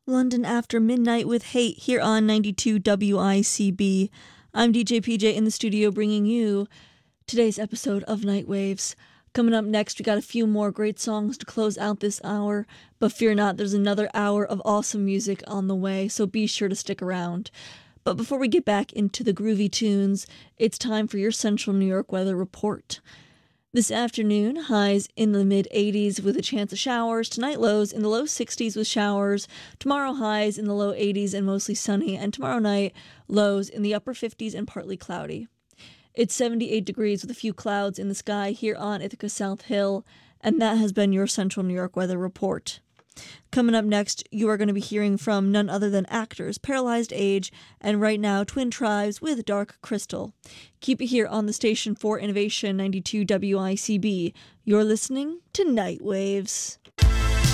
London After Midnight with Hate here on 92 WICB. I'm DJ PJ in the studio bringing you today's episode of Night Waves. Coming up next, we got a few more great songs to close out this hour, but fear not, there's another hour of awesome music on the way, so be sure to stick around. But before we get back into the groovy tunes, it's time for your Central New York weather report. This afternoon, highs in the mid-80s with a chance of showers. Tonight, lows in the low 60s with showers. Tomorrow, highs in the low 80s and mostly sunny. And tomorrow night, lows in the upper 50s and partly cloudy. It's 78 degrees with a few clouds in the sky here on Ithaca South Hill. And that has been your Central New York weather report. Coming up next, you are going to be hearing from none other than Actors, Paralyzed Age, and right now, Twin Tribes with Dark Crystal. Keep it here on the station for Innovation 92 WICB. You're listening to Night Waves.